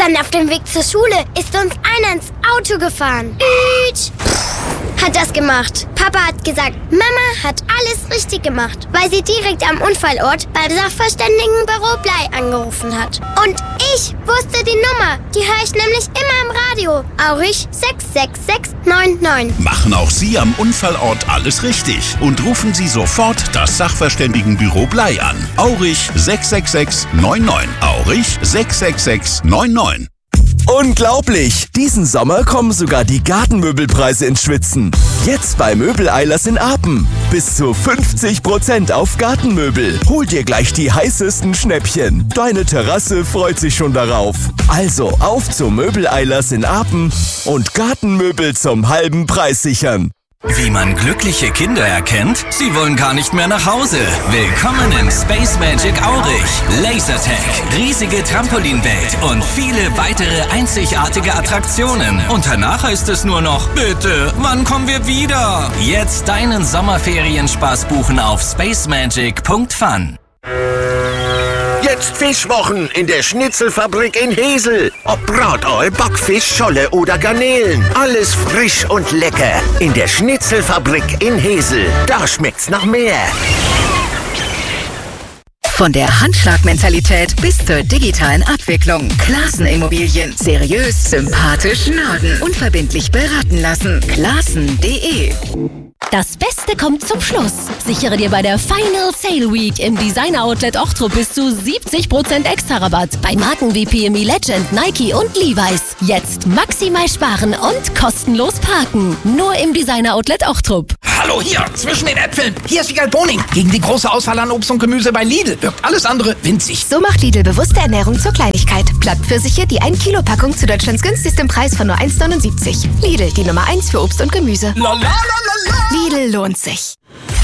Gestern auf dem Weg zur Schule ist uns einer ins Auto gefahren. Hat das gemacht. Papa hat gesagt, Mama hat alles richtig gemacht, weil sie direkt am Unfallort beim Sachverständigenbüro Blei angerufen hat. Und ich wusste die Nummer. Die höre ich nämlich immer im Radio. Aurich 66699. Machen auch Sie am Unfallort alles richtig und rufen Sie sofort das Sachverständigenbüro Blei an. Aurich 66699. Aurich 66699. Unglaublich! Diesen Sommer kommen sogar die Gartenmöbelpreise ins Schwitzen. Jetzt bei Möbel-Eilers in Apen. Bis zu 50% auf Gartenmöbel. Hol dir gleich die heißesten Schnäppchen. Deine Terrasse freut sich schon darauf. Also auf zu Möbel-Eilers in Apen und Gartenmöbel zum halben Preis sichern. Wie man glückliche Kinder erkennt? Sie wollen gar nicht mehr nach Hause. Willkommen im Space Magic Aurich. Lasertag, riesige Trampolinwelt und viele weitere einzigartige Attraktionen. Und danach heißt es nur noch, bitte, wann kommen wir wieder? Jetzt deinen Sommerferienspaß buchen auf spacemagic.fun. Jetzt Fischwochen in der Schnitzelfabrik in Hesel. Ob Bratoi, Backfisch, Scholle oder Garnelen. Alles frisch und lecker. In der Schnitzelfabrik in Hesel. Da schmeckt's nach mehr. Von der Handschlagmentalität bis zur digitalen Abwicklung. Classen Immobilien. Seriös, sympathisch, Norden. Unverbindlich beraten lassen. Classen.de. Das Beste kommt zum Schluss. Sichere dir bei der Final Sale Week im Designer Outlet Ochtrup bis zu 70% Extra-Rabatt bei Marken wie PME Legend, Nike und Levi's. Jetzt maximal sparen und kostenlos parken. Nur im Designer Outlet Ochtrup. Hallo hier, zwischen den Äpfeln. Hier ist Wiegald Boning. Gegen die große Auswahl an Obst und Gemüse bei Lidl wirkt alles andere winzig. So macht Lidl bewusste Ernährung zur Kleinigkeit. Blattpfirsiche, die 1 Kilo Packung zu Deutschlands günstigstem Preis von nur 1,79. Lidl, die Nummer 1 für Obst und Gemüse. Lidl lohnt sich.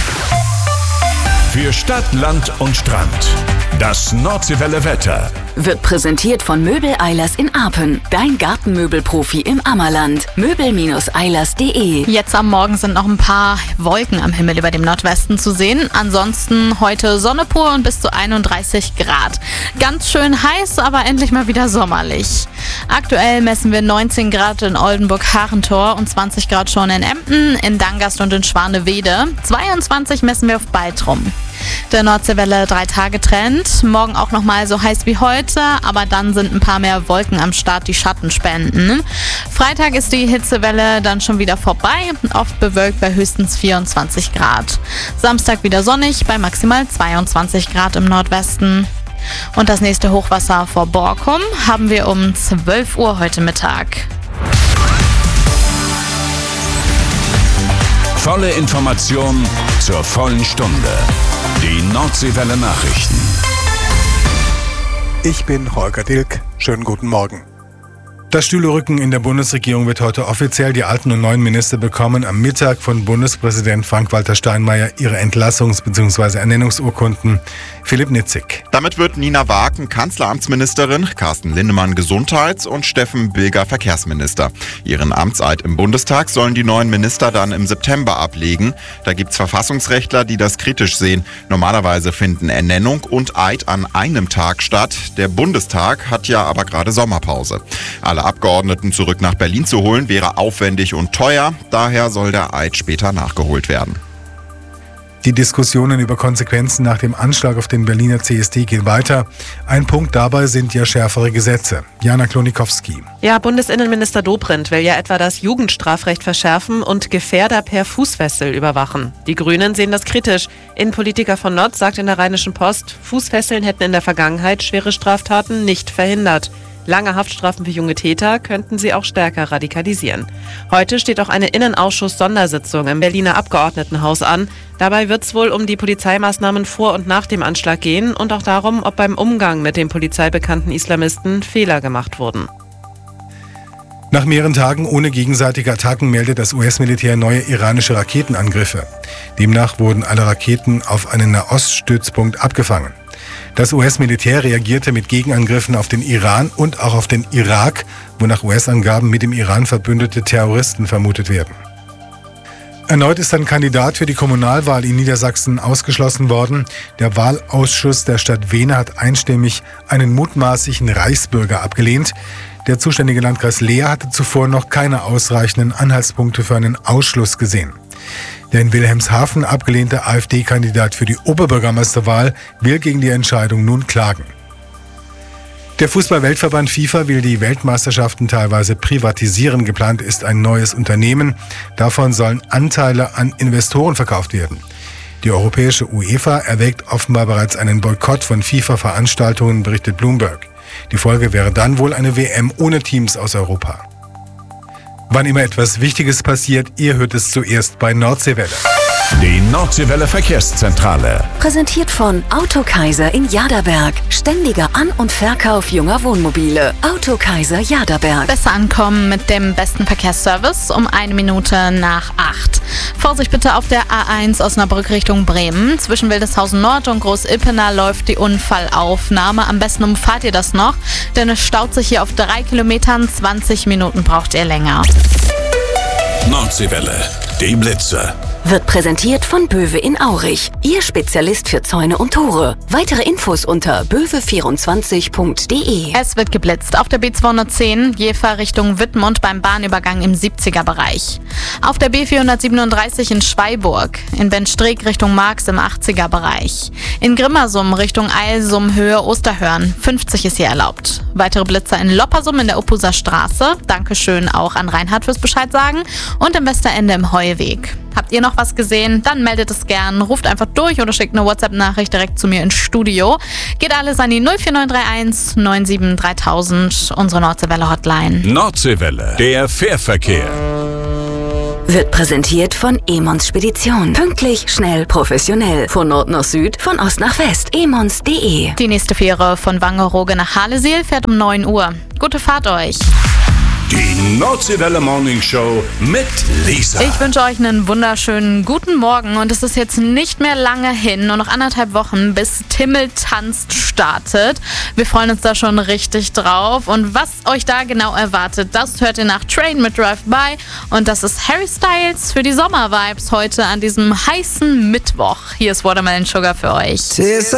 Für Stadt, Land und Strand. Das Nordseewelle Wetter wird präsentiert von Möbel-Eilers in Apen. Dein Gartenmöbelprofi im Ammerland. Möbel-Eilers.de. Jetzt am Morgen sind noch ein paar Wolken am Himmel über dem Nordwesten zu sehen. Ansonsten heute Sonne pur und bis zu 31 Grad. Ganz schön heiß, aber endlich mal wieder sommerlich. Aktuell messen wir 19 Grad in Oldenburg-Harentor und 20 Grad schon in Emden, in Dangast und in Schwanewede. 22 messen wir auf Baltrum. Der Nordseewelle 3-Tage-Trend. Morgen auch nochmal so heiß wie heute, aber dann sind ein paar mehr Wolken am Start, die Schatten spenden. Freitag ist die Hitzewelle dann schon wieder vorbei, oft bewölkt bei höchstens 24 Grad. Samstag wieder sonnig bei maximal 22 Grad im Nordwesten. Und das nächste Hochwasser vor Borkum haben wir um 12 Uhr heute Mittag. Volle Information zur vollen Stunde. Die Nordseewelle Nachrichten. Ich bin Holger Dilk. Schönen guten Morgen. Das Stühlerücken in der Bundesregierung wird heute offiziell. Die alten und neuen Minister bekommen am Mittag von Bundespräsident Frank-Walter Steinmeier ihre Entlassungs- bzw. Ernennungsurkunden. Philipp Nitzig. Damit wird Nina Waaken Kanzleramtsministerin, Carsten Linnemann Gesundheits- und Steffen Bilger Verkehrsminister. Ihren Amtseid im Bundestag sollen die neuen Minister dann im September ablegen. Da gibt's Verfassungsrechtler, die das kritisch sehen. Normalerweise finden Ernennung und Eid an einem Tag statt. Der Bundestag hat ja aber gerade Sommerpause. Alle Abgeordneten zurück nach Berlin zu holen, wäre aufwendig und teuer. Daher soll der Eid später nachgeholt werden. Die Diskussionen über Konsequenzen nach dem Anschlag auf den Berliner CSD gehen weiter. Ein Punkt dabei sind ja schärfere Gesetze. Jana Klonikowski. Ja, Bundesinnenminister Dobrindt will ja etwa das Jugendstrafrecht verschärfen und Gefährder per Fußfessel überwachen. Die Grünen sehen das kritisch. Innenpolitiker von Notz sagt in der Rheinischen Post, Fußfesseln hätten in der Vergangenheit schwere Straftaten nicht verhindert. Lange Haftstrafen für junge Täter könnten sie auch stärker radikalisieren. Heute steht auch eine Innenausschuss-Sondersitzung im Berliner Abgeordnetenhaus an. Dabei wird es wohl um die Polizeimaßnahmen vor und nach dem Anschlag gehen und auch darum, ob beim Umgang mit dem polizeibekannten Islamisten Fehler gemacht wurden. Nach mehreren Tagen ohne gegenseitige Attacken meldet das US-Militär neue iranische Raketenangriffe. Demnach wurden alle Raketen auf einen Nahoststützpunkt abgefangen. Das US-Militär reagierte mit Gegenangriffen auf den Iran und auch auf den Irak, wo nach US-Angaben mit dem Iran verbündete Terroristen vermutet werden. Erneut ist ein Kandidat für die Kommunalwahl in Niedersachsen ausgeschlossen worden. Der Wahlausschuss der Stadt Wehne hat einstimmig einen mutmaßlichen Reichsbürger abgelehnt. Der zuständige Landkreis Leer hatte zuvor noch keine ausreichenden Anhaltspunkte für einen Ausschluss gesehen. Der in Wilhelmshaven abgelehnte AfD-Kandidat für die Oberbürgermeisterwahl will gegen die Entscheidung nun klagen. Der Fußball-Weltverband FIFA will die Weltmeisterschaften teilweise privatisieren. Geplant ist ein neues Unternehmen. Davon sollen Anteile an Investoren verkauft werden. Die europäische UEFA erwägt offenbar bereits einen Boykott von FIFA-Veranstaltungen, berichtet Bloomberg. Die Folge wäre dann wohl eine WM ohne Teams aus Europa. Wann immer etwas Wichtiges passiert, ihr hört es zuerst bei Nordseewelle. Die Nordseewelle Verkehrszentrale. Präsentiert von Auto Kaiser in Jaderberg. Ständiger An- und Verkauf junger Wohnmobile. Auto Kaiser Jaderberg. Besser ankommen mit dem besten Verkehrsservice um 1 Minute nach 8. Vorsicht bitte auf der A1 Osnabrück Richtung Bremen. Zwischen Wildeshausen Nord und Groß-Ippener läuft die Unfallaufnahme. Am besten umfahrt ihr das noch, denn es staut sich hier auf 3 Kilometern. 20 Minuten braucht ihr länger. Nordseewelle, die Blitze. Wird präsentiert von Böwe in Aurich. Ihr Spezialist für Zäune und Tore. Weitere Infos unter böwe24.de. Es wird geblitzt auf der B210, Jever Richtung Wittmund beim Bahnübergang im 70er-Bereich. Auf der B437 in Schweiburg, in Benstreek Richtung Marx im 80er-Bereich. In Grimmersum Richtung Eilsum Höhe Osterhörn, 50 ist hier erlaubt. Weitere Blitzer in Loppersum in der Uppuser Straße. Dankeschön auch an Reinhard fürs Bescheid sagen. Und im Westerende im Heuweg. Habt ihr noch was gesehen? Dann meldet es gern. Ruft einfach durch oder schickt eine WhatsApp-Nachricht direkt zu mir ins Studio. Geht alles an die 04931 97 3000, unsere Nordseewelle-Hotline. Nordseewelle, der Fährverkehr. Wird präsentiert von Emons Spedition. Pünktlich, schnell, professionell. Von Nord nach Süd, von Ost nach West. emons.de. Die nächste Fähre von Wangerooge nach Halesiel fährt um 9 Uhr. Gute Fahrt euch. Die Nordseewelle Morning Show mit Lisa. Ich wünsche euch einen wunderschönen guten Morgen und es ist jetzt nicht mehr lange hin, nur noch 1,5 Wochen, bis Timmel tanzt startet. Wir freuen uns da schon richtig drauf und was euch da genau erwartet, das hört ihr nach Train mit Drive By und das ist Harry Styles für die Sommervibes heute an diesem heißen Mittwoch. Hier ist Watermelon Sugar für euch.